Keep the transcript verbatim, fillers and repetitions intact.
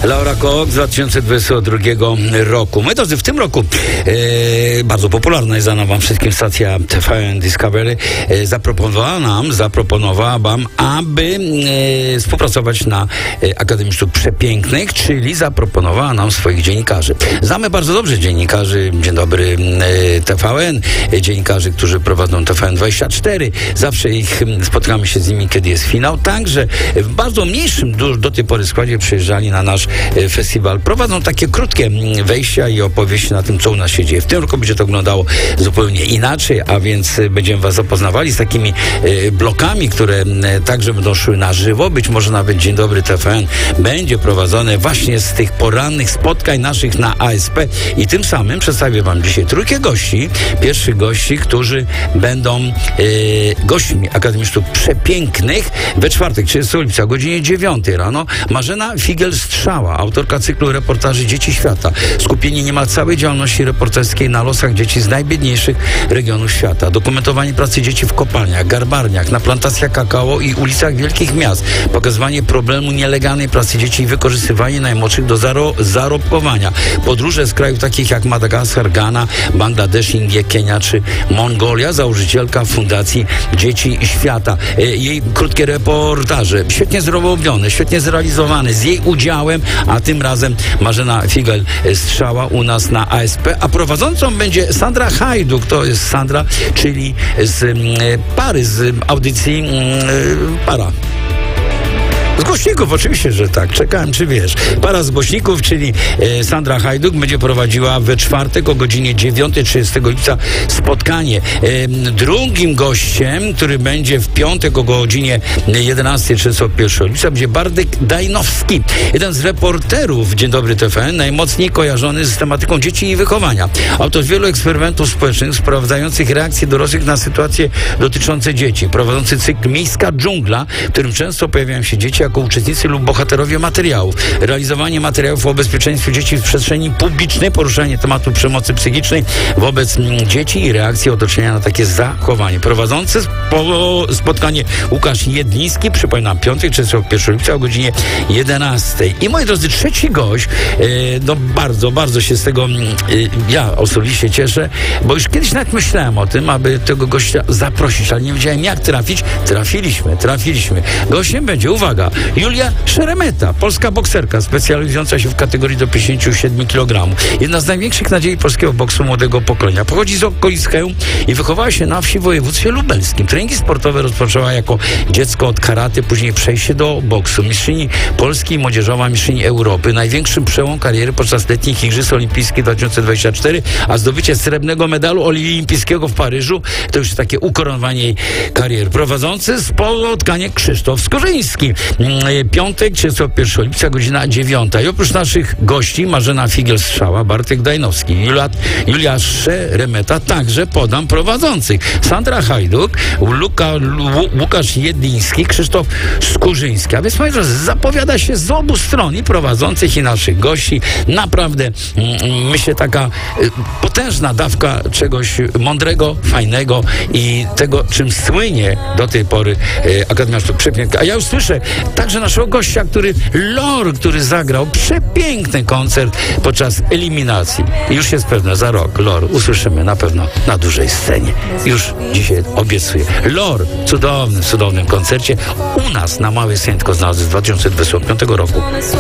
Laura Cox z dwa tysiące dwudziestego drugiego roku. My drodzy, w tym roku e, bardzo popularna jest znana wam wszystkim stacja T V N Discovery e, zaproponowała nam, zaproponowała wam, aby e, współpracować na e, Akademii Sztuk Przepięknych, czyli zaproponowała nam swoich dziennikarzy. Znamy bardzo dobrze dziennikarzy, dzień dobry, e, T V N, e, dziennikarzy, którzy prowadzą T V N dwadzieścia cztery. Zawsze ich spotkamy się z nimi, kiedy jest finał. Także w bardzo mniejszym do, do tej pory składzie przyjeżdżali na nasz e, festiwal. Prowadzą takie krótkie wejścia i opowieści na tym, co u nas się dzieje. W tym roku będzie to wyglądało zupełnie inaczej, a więc będziemy was zapoznawali z takimi e, blokami, które e, także będą szły na żywo. Być może nawet Dzień Dobry T V N będzie prowadzone właśnie z tych porannych spotkań naszych na A S P i tym samym przedstawię wam dzisiaj trójkę gości. Pierwszych gości, którzy będą e, gośćmi Akademii Sztuk Przepięknych we czwartek, trzydziestego lipca o godzinie dziewiątej rano. Marzena Figiel-Strzała, autorka cyklu reportaży Dzieci Świata. Skupienie niemal całej działalności reporterskiej na losach dzieci z najbiedniejszych regionów świata. Dokumentowanie pracy dzieci w kopalniach, garbarniach, na plantacjach kakao i ulicach wielkich miast. Pokazywanie problemu nielegalnej pracy dzieci i wykorzystywanie najmłodszych do zaro- zarobkowania. Podróże z krajów takich jak Madagaskar, Ghana, Bangladesz, Indie, Kenia czy Mongolia. Założycielka Fundacji Dzieci Świata. Jej krótkie reportaże, świetnie zrobione, świetnie zrealizowane, z jej udziałem, a tym razem Marzena Figiel-Strzała u nas na A S P, a prowadzącą będzie Sandra Hajduk. To jest Sandra, czyli z y, Pary, z audycji y, Para. Z Głośników, oczywiście, że tak. Czekałem, czy wiesz. Para z Głośników, czyli e, Sandra Hajduk będzie prowadziła we czwartek o godzinie dziewiątej, trzydziestego lipca spotkanie. E, drugim gościem, który będzie w piątek o godzinie jedenastej, trzydziestego pierwszego lipca, będzie Bartek Dajnowski. Jeden z reporterów Dzień Dobry T V N, najmocniej kojarzony z tematyką dzieci i wychowania. Autor wielu eksperymentów społecznych sprawdzających reakcje dorosłych na sytuacje dotyczące dzieci. Prowadzący cykl Miejska Dżungla, w którym często pojawiają się dzieci jako uczestnicy lub bohaterowie materiałów. Realizowanie materiałów o bezpieczeństwie dzieci w przestrzeni publicznej, poruszanie tematu przemocy psychicznej wobec m, dzieci i reakcji otoczenia na takie zachowanie. Prowadzący spo, spotkanie Łukasz Jedliński, przypominam, piątek, trzydziestego pierwszego lipca o godzinie jedenastej. I moi drodzy, trzeci gość, e, no bardzo, bardzo się z tego e, ja osobiście cieszę, bo już kiedyś nawet myślałem o tym, aby tego gościa zaprosić, ale nie wiedziałem, jak trafić. Trafiliśmy, trafiliśmy. Gościem będzie, uwaga, Julia Szeremeta, polska bokserka specjalizująca się w kategorii do pięćdziesięciu siedmiu kilogramów. Jedna z największych nadziei polskiego boksu młodego pokolenia. Pochodzi z okolic Chełm i wychowała się na wsi w województwie lubelskim. Treningi sportowe rozpoczęła jako dziecko od karate, później przejście do boksu. Mistrzyni Polski, młodzieżowa mistrzyni Europy. Największym przełom kariery podczas letnich Igrzysk Olimpijskich dwa tysiące dwudziestego czwartego, a zdobycie srebrnego medalu olimpijskiego w Paryżu to już takie ukoronowanie jej kariery. Prowadzący spotkanie Krzysztof Skorzyński. Piątek, trzydziestego pierwszego lipca, godzina dziewiąta. I oprócz naszych gości Marzena Figiel-Strzała, Bartek Dajnowski, Julia, Julia Szeremeta, także podam prowadzących. Sandra Hajduk, Luka, Lu, Łukasz Jedliński, Krzysztof Skorzyński. A więc, moi drodzy, zapowiada się z obu stron i prowadzących, i naszych gości. Naprawdę, mm, myślę, taka y, potężna dawka czegoś mądrego, fajnego i tego, czym słynie do tej pory y, Akademia Sztuk Przepięknych. A ja już słyszę także naszego gościa, który Lor, który zagrał przepiękny koncert podczas eliminacji. I już jest pewne, za rok Lor usłyszymy na pewno na dużej scenie. Już dzisiaj obiecuję. Lor w cudownym, cudownym koncercie u nas na Małej Scenie, tylko znalazł z dwa tysiące dwudziestego piątego roku.